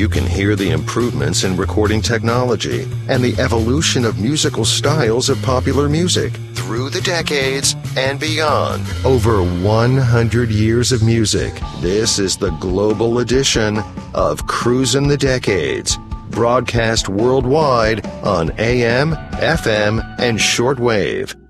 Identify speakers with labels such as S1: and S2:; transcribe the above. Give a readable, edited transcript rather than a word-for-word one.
S1: you can hear the improvements in recording technology and the evolution of musical styles of popular music through the decades and beyond. Over 100 years of music. This is the global edition of Cruisin' the Decades, broadcast worldwide on AM, FM, and shortwave.